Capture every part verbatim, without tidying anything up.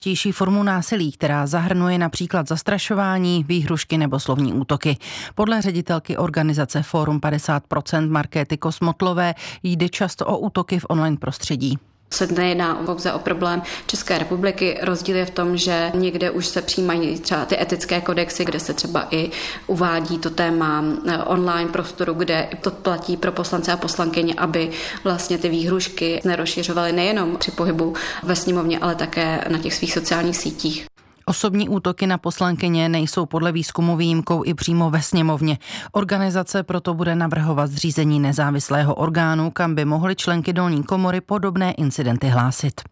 Tější formu násilí, která zahrnuje například zastrašování, výhrušky nebo slovní útoky. Podle ředitelky organizace Fórum padesát procent Markéty Kosmotlové jde často o útoky v online prostředí. Se nejedná pouze o problém České republiky. Rozdíl je v tom, že někde už se přijímají třeba ty etické kodexy, kde se třeba i uvádí to téma online prostoru, kde to platí pro poslance a poslankyně, aby vlastně ty výhrušky nerozšiřovaly nejenom při pohybu ve sněmovně, ale také na těch svých sociálních sítích. Osobní útoky na poslankyně nejsou podle výzkumu výjimkou i přímo ve sněmovně. Organizace proto bude navrhovat zřízení nezávislého orgánu, kam by mohly členky dolní komory podobné incidenty hlásit.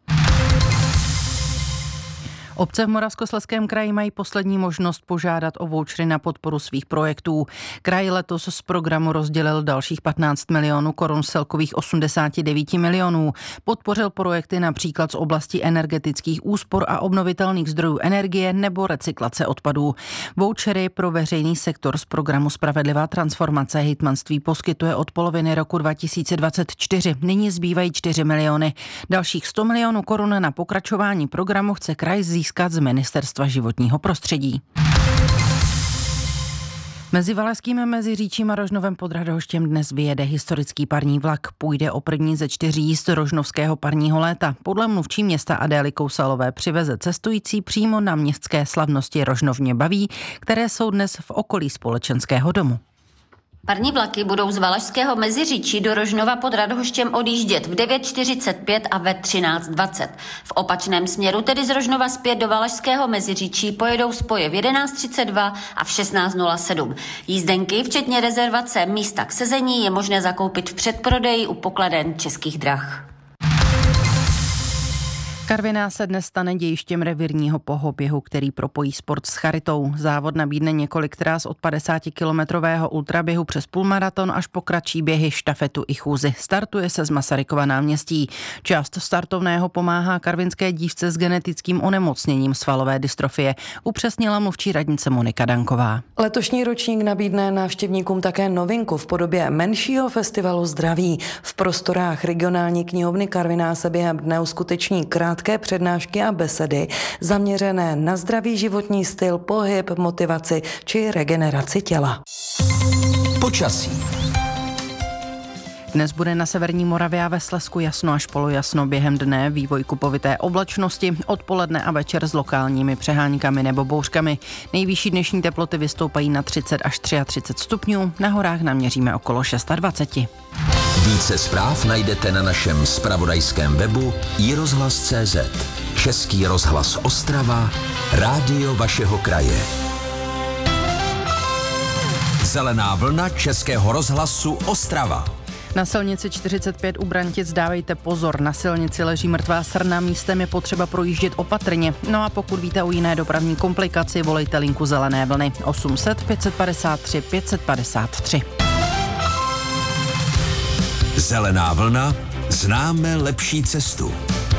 Obce v Moravskoslezském kraji mají poslední možnost požádat o vouchery na podporu svých projektů. Kraj letos z programu rozdělil dalších patnáct milionů korun z celkových osmdesát devět milionů. Podpořil projekty například z oblasti energetických úspor a obnovitelných zdrojů energie nebo recyklace odpadů. Vouchery pro veřejný sektor z programu Spravedlivá transformace hejtmanství poskytuje od poloviny roku dva tisíce dvacet čtyři. Nyní zbývají čtyři miliony. Dalších sto milionů korun na pokračování programu chce kraj získat z Ministerstva životního prostředí. Mezi Valašským Meziříčím a Rožnovem pod Radhoštěm dnes vyjede historický parní vlak. Půjde o první ze čtyř jízd rožnovského parního léta. Podle mluvčí města Adély Kousalové přiveze cestující přímo na městské slavnosti Rožnovně Baví, které jsou dnes v okolí společenského domu. Parní vlaky budou z Valašského Meziříčí do Rožnova pod Radhoštěm odjíždět v devět čtyřicet pět a ve třináct dvacet. V opačném směru, tedy z Rožnova zpět do Valašského Meziříčí, pojedou spoje v jedenáct třicet dva a v šestnáct nula sedm. Jízdenky, včetně rezervace místa k sezení, je možné zakoupit v předprodeji u pokladen Českých drah. Karviná se dnes stane dějištěm revírního pohoběhu, který propojí sport s charitou. Závod nabídne několik trás od padesátikilometrového ultraběhu přes půlmaraton až po kratší běhy, štafetu i chůzi. Startuje se z Masarykova náměstí. Část startovného pomáhá karvinské dívce s genetickým onemocněním svalové dystrofie, upřesnila mluvčí radnice Monika Danková. Letošní ročník nabídne návštěvníkům také novinku v podobě menšího festivalu zdraví. V prostorách regionální knihovny Karviná se během dne uskuteční krát přednášky a besedy zaměřené na zdravý životní styl, pohyb, motivaci či regeneraci těla. Počasí. Dnes bude na severní Moravě a ve Slezsku jasno až polojasno, během dne vývoj kupovité oblačnosti, odpoledne a večer s lokálními přeháňkami nebo bouřkami. Nejvyšší dnešní teploty vystoupají na třicet až třicet tři stupňů, na horách naměříme okolo dvacet šest. Více zpráv najdete na našem zpravodajském webu i rozhlas tečka cé zet. Český rozhlas Ostrava, rádio vašeho kraje. Zelená vlna Českého rozhlasu Ostrava. Na silnici čtyřicet pět u Brantic dávejte pozor, na silnici leží mrtvá srna, místem je potřeba projíždět opatrně. No a pokud víte o jiné dopravní komplikaci, volejte linku Zelené vlny osm set pět set padesát tři pět set padesát tři. Zelená vlna, známe lepší cestu.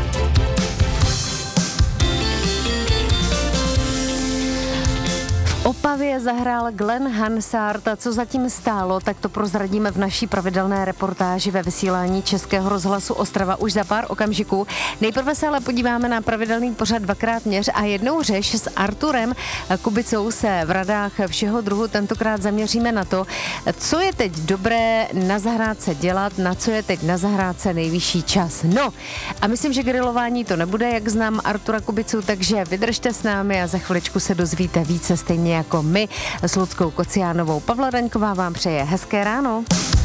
V Opavě zahrál Glenn Hansard a co zatím stálo, tak to prozradíme v naší pravidelné reportáži ve vysílání Českého rozhlasu Ostrava už za pár okamžiků. Nejprve se ale podíváme na pravidelný pořad Dvakrát měř a jednou řeč s Arturem Kubicou se v radách všeho druhu tentokrát zaměříme na to, co je teď dobré na zahrádce dělat, na co je teď na zahrádce nejvyšší čas. No a myslím, že grilování to nebude, jak znám Artura Kubicu, takže vydržte s námi a za chviličku se dozvíte více stejně jako my s Luckou Kociánovou. Pavla Daňková vám přeje hezké ráno.